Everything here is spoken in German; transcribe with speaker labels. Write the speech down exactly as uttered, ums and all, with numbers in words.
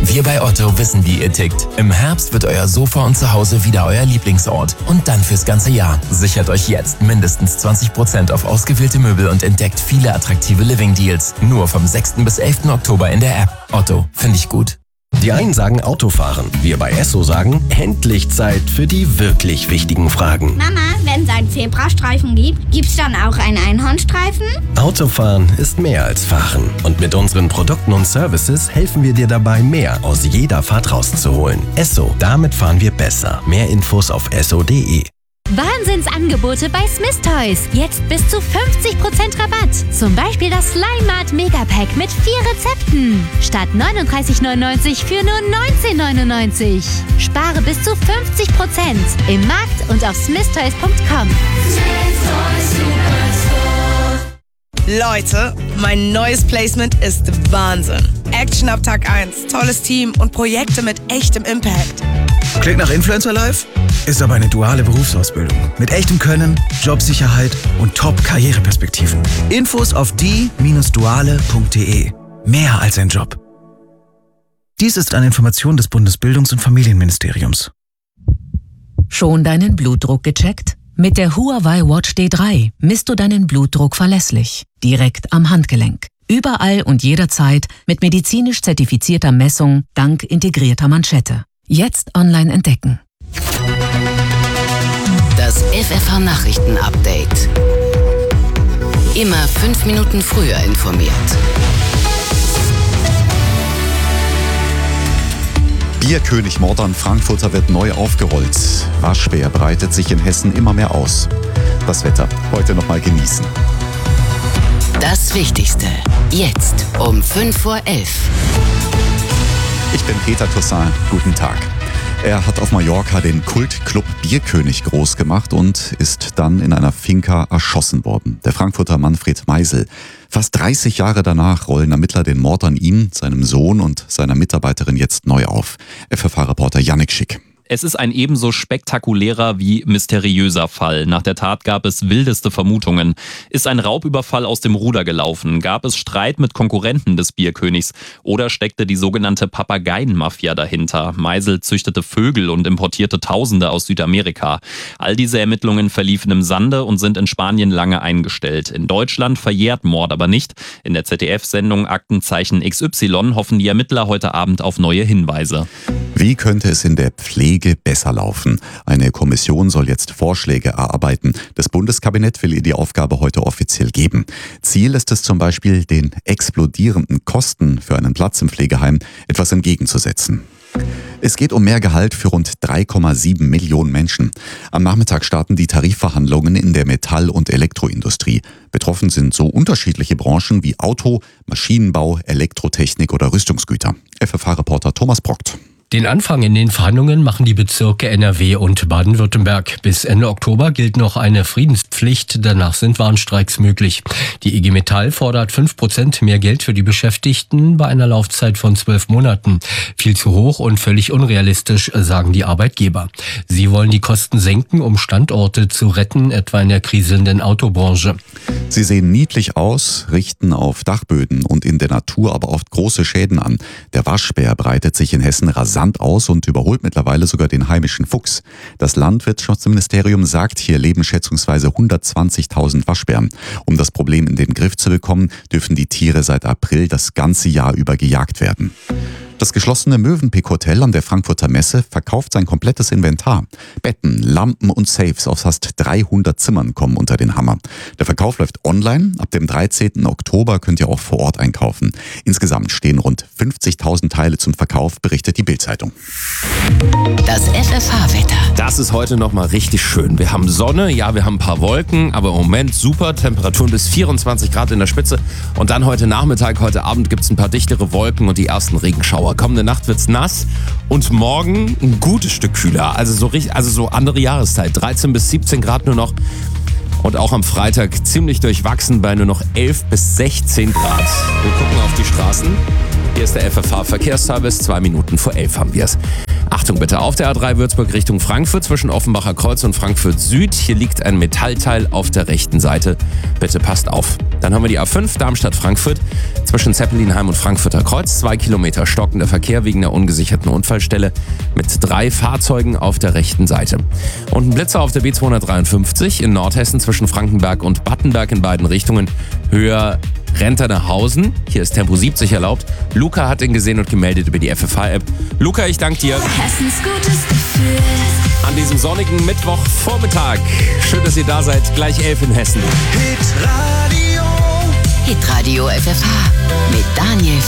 Speaker 1: Wir bei Otto wissen, wie ihr tickt. Im Herbst wird euer Sofa und Zuhause wieder euer Lieblingsort. Und dann fürs ganze Jahr. Sichert euch jetzt mindestens zwanzig Prozent auf ausgewählte Möbel und entdeckt viele attraktive Living-Deals. Nur vom sechsten bis elften Oktober in der App. Otto, finde ich gut.
Speaker 2: Die einen sagen Autofahren. Wir bei Esso sagen, endlich Zeit für die wirklich wichtigen Fragen.
Speaker 3: Mama, wenn es einen Zebrastreifen gibt, gibt's dann auch einen Einhornstreifen?
Speaker 2: Autofahren ist mehr als Fahren. Und mit unseren Produkten und Services helfen wir dir dabei, mehr aus jeder Fahrt rauszuholen. Esso, damit fahren wir besser. Mehr Infos auf esso punkt de.
Speaker 4: Wahnsinnsangebote bei Smith Toys. Jetzt bis zu fünfzig Prozent Rabatt. Zum Beispiel das Slime Mart Megapack mit vier Rezepten. Statt neununddreißig neunundneunzig für nur neunzehn neunundneunzig. Spare bis zu fünfzig Prozent im Markt und auf smith toys punkt com.
Speaker 5: Leute, mein neues Placement ist Wahnsinn. Action ab Tag eins, tolles Team und Projekte mit echtem Impact.
Speaker 6: Klingt nach Influencer Life? Ist aber eine duale Berufsausbildung. Mit echtem Können, Jobsicherheit und Top-Karriereperspektiven. Infos auf die Bindestrich duale punkt de. Mehr als ein Job. Dies ist eine Information des Bundesbildungs- und Familienministeriums.
Speaker 7: Schon deinen Blutdruck gecheckt? Mit der Huawei Watch D drei misst du deinen Blutdruck verlässlich. Direkt am Handgelenk. Überall und jederzeit mit medizinisch zertifizierter Messung dank integrierter Manschette. Jetzt online entdecken.
Speaker 8: Das F F H-Nachrichten-Update. Immer fünf Minuten früher informiert.
Speaker 9: Bierkönig-Mord an Frankfurter wird neu aufgerollt. Waschbär breitet sich in Hessen immer mehr aus. Das Wetter heute noch mal genießen.
Speaker 8: Das Wichtigste jetzt um fünf vor elf.
Speaker 9: Ich bin Peter Toussaint. Guten Tag. Er hat auf Mallorca den Kultclub Bierkönig groß gemacht und ist dann in einer Finca erschossen worden. Der Frankfurter Manfred Meisel. Fast dreißig Jahre danach rollen Ermittler den Mord an ihm, seinem Sohn und seiner Mitarbeiterin jetzt neu auf. F F H-Reporter Yannick Schick.
Speaker 10: Es ist ein ebenso spektakulärer wie mysteriöser Fall. Nach der Tat gab es wildeste Vermutungen. Ist ein Raubüberfall aus dem Ruder gelaufen? Gab es Streit mit Konkurrenten des Bierkönigs? Oder steckte die sogenannte Papageienmafia dahinter? Meisel züchtete Vögel und importierte Tausende aus Südamerika. All diese Ermittlungen verliefen im Sande und sind in Spanien lange eingestellt. In Deutschland verjährt Mord aber nicht. In der Z D F-Sendung Aktenzeichen X Y hoffen die Ermittler heute Abend auf neue Hinweise.
Speaker 9: Wie könnte es in der Pflege besser laufen? Eine Kommission soll jetzt Vorschläge erarbeiten. Das Bundeskabinett will ihr die Aufgabe heute offiziell geben. Ziel ist es zum Beispiel, den explodierenden Kosten für einen Platz im Pflegeheim etwas entgegenzusetzen. Es geht um mehr Gehalt für rund drei Komma sieben Millionen Menschen. Am Nachmittag starten die Tarifverhandlungen in der Metall- und Elektroindustrie. Betroffen sind so unterschiedliche Branchen wie Auto, Maschinenbau, Elektrotechnik oder Rüstungsgüter. F F H-Reporter Thomas Brockt.
Speaker 11: Den Anfang in den Verhandlungen machen die Bezirke N R W und Baden-Württemberg. Bis Ende Oktober gilt noch eine Friedenspflicht, danach sind Warnstreiks möglich. Die I G Metall fordert fünf Prozent mehr Geld für die Beschäftigten bei einer Laufzeit von zwölf Monaten. Viel zu hoch und völlig unrealistisch, sagen die Arbeitgeber. Sie wollen die Kosten senken, um Standorte zu retten, etwa in der kriselnden Autobranche.
Speaker 9: Sie sehen niedlich aus, richten auf Dachböden und in der Natur aber oft große Schäden an. Der Waschbär breitet sich in Hessen rasant aus und überholt mittlerweile sogar den heimischen Fuchs. Das Landwirtschaftsministerium sagt, hier leben schätzungsweise hundertzwanzigtausend Waschbären. Um das Problem in den Griff zu bekommen, dürfen die Tiere seit April das ganze Jahr über gejagt werden. Das geschlossene Mövenpick Hotel an der Frankfurter Messe verkauft sein komplettes Inventar. Betten, Lampen und Safes aus fast dreihundert Zimmern kommen unter den Hammer. Der Verkauf läuft online. Ab dem dreizehnten Oktober könnt ihr auch vor Ort einkaufen. Insgesamt stehen rund fünfzigtausend Teile zum Verkauf, berichtet die Bild-Zeitung.
Speaker 8: Das F F H-Wetter.
Speaker 2: Das ist heute nochmal richtig schön. Wir haben Sonne, ja, wir haben ein paar Wolken, aber im Moment super. Temperaturen bis vierundzwanzig Grad in der Spitze. Und dann heute Nachmittag, heute Abend gibt es ein paar dichtere Wolken und die ersten Regenschauer. Kommende Nacht wird's nass und morgen ein gutes Stück kühler. Also so richtig, also so andere Jahreszeit. dreizehn bis siebzehn Grad nur noch. Und auch am Freitag ziemlich durchwachsen bei nur noch elf bis sechzehn Grad. Wir gucken auf die Straßen. Hier ist der F F H-Verkehrsservice. Zwei Minuten vor elf haben wir es. Achtung bitte, auf der A drei Würzburg Richtung Frankfurt zwischen Offenbacher Kreuz und Frankfurt Süd. Hier liegt ein Metallteil auf der rechten Seite. Bitte passt auf. Dann haben wir die A fünf Darmstadt-Frankfurt zwischen Zeppelinheim und Frankfurter Kreuz. Zwei Kilometer stockender Verkehr wegen der ungesicherten Unfallstelle mit drei Fahrzeugen auf der rechten Seite. Und ein Blitzer auf der B zweihundertdreiundfünfzig in Nordhessen zwischen Frankenberg und Battenberg in beiden Richtungen. Höher Renternehausen. Hier ist Tempo siebzig erlaubt. Luca hat ihn gesehen und gemeldet über die F F H-App. Luca, ich danke dir.
Speaker 12: Hessens gutes Gefühl.
Speaker 2: An diesem sonnigen Mittwochvormittag. Schön, dass ihr da seid. Gleich elf in Hessen.
Speaker 8: Hitradio F F H mit Daniel